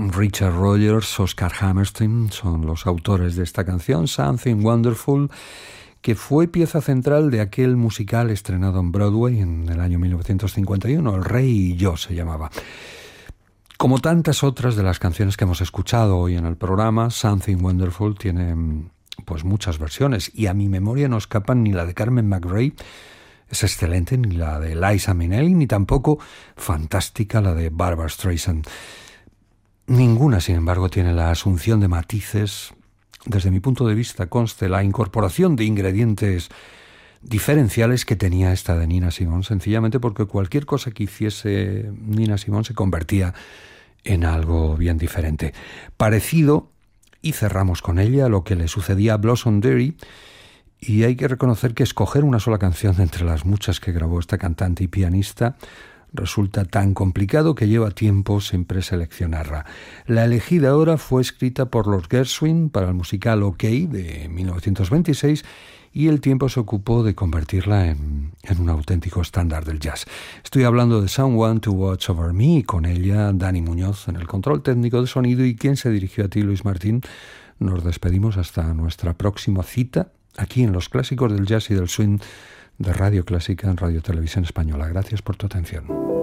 Richard Rodgers, Oscar Hammerstein son los autores de esta canción, Something Wonderful, que fue pieza central de aquel musical estrenado en Broadway en el año 1951, El Rey y yo se llamaba. Como tantas otras de las canciones que hemos escuchado hoy en el programa, Something Wonderful tiene pues muchas versiones, y a mi memoria no escapan ni la de Carmen McRae, es excelente, ni la de Liza Minnelli, ni tampoco fantástica la de Barbra Streisand. Ninguna, sin embargo, tiene la asunción de matices. Desde mi punto de vista, conste la incorporación de ingredientes diferenciales que tenía esta de Nina Simone, sencillamente porque cualquier cosa que hiciese Nina Simone se convertía en algo bien diferente. Parecido, y cerramos con ella, lo que le sucedía a Blossomdary, y hay que reconocer que escoger una sola canción de entre las muchas que grabó esta cantante y pianista resulta tan complicado que lleva tiempo siempre seleccionarla. La elegida ahora fue escrita por los Gershwin para el musical OK de 1926 y el tiempo se ocupó de convertirla en un auténtico estándar del jazz. Estoy hablando de Someone to Watch Over Me, y con ella Dani Muñoz en el control técnico de sonido, y quien se dirigió a ti, Luis Martín. Nos despedimos hasta nuestra próxima cita aquí en los clásicos del jazz y del swing de Radio Clásica en Radio Televisión Española. Gracias por tu atención.